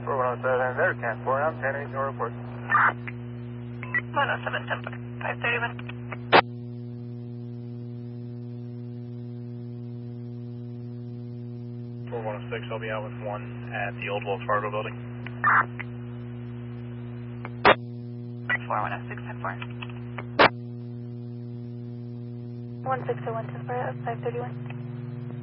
4107 there, 10-4, I'm 10-8, no report. 107, 531. I'll be out with 1 at the old Wells Fargo building. 4106, 10-4. 1601, 10-4, 531.